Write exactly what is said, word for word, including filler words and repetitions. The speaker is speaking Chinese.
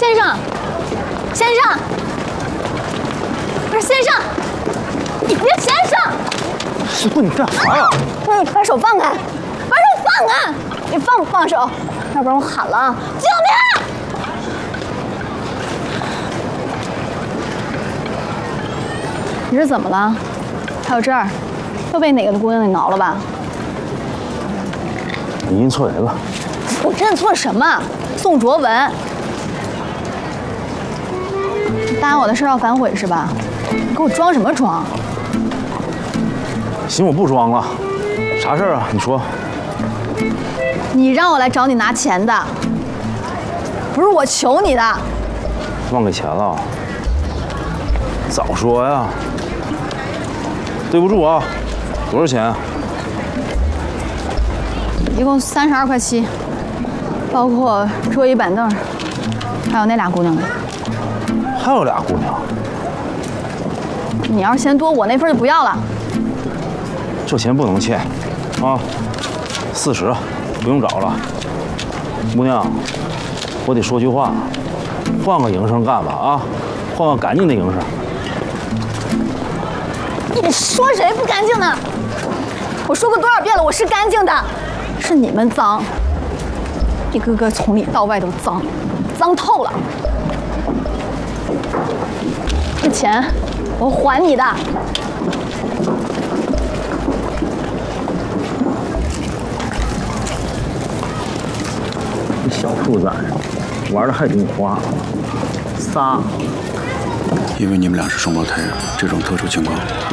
先生，先生，不是先生，你别先生！ 师傅，你干啥呀？ 你把手放开，把手放开！你放不放手？要不然我喊了啊！救命！你是怎么了？还有这儿，又被哪个的姑娘给挠了吧？ 你认错人了。 我认错什么？宋卓文。答应我的事要反悔是吧？你给我装什么装？ 行，我不装了。啥事儿啊？你说。 你让我来找你拿钱的，不是我求你的。 忘给钱了？早说呀！对不住啊，多少钱？ 一共三十二块七，包括桌椅板凳，还有那俩姑娘的。 还有俩姑娘。 你要是嫌多，我那份就不要了。 这钱不能欠，啊，四十，不用找了。姑娘，我得说句话，换个营生干吧啊，换个干净的营生。 你说谁不干净呢？我说过多少遍了，我是干净的，是你们脏，一个个从里到外都脏，脏透了。这钱我还你的。 这小兔崽子，玩的还挺花，仨。 因为你们俩是双胞胎，这种特殊情况。